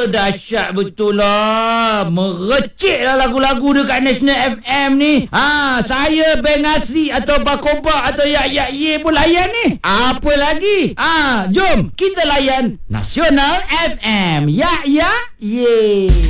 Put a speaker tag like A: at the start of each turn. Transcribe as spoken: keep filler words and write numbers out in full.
A: dahsyat betul lah. Merecik lah lagu-lagu dekat National F M ni. Ha, saya Beng Asri atau Bakoba atau Yak Yak Ye pun layan ni. Apa lagi? Ha, jom kita layan Nasional F M. Yak Yak Ye.